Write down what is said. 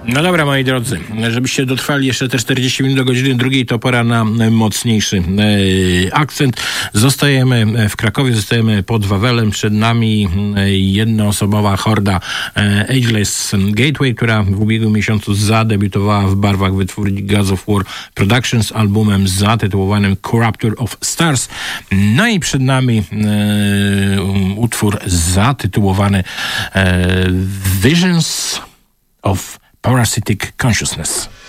No dobra, moi drodzy, żebyście dotrwali jeszcze te 40 minut do godziny drugiej, to pora na mocniejszy akcent. Zostajemy w Krakowie, zostajemy pod Wawelem. Przed nami jednoosobowa horda Ageless Gateway, która w ubiegłym miesiącu zadebiutowała w barwach wytwórni Gods of War Productions albumem zatytułowanym Corruptor of Stars. No i przed nami utwór zatytułowany Visions of Parasitic Consciousness.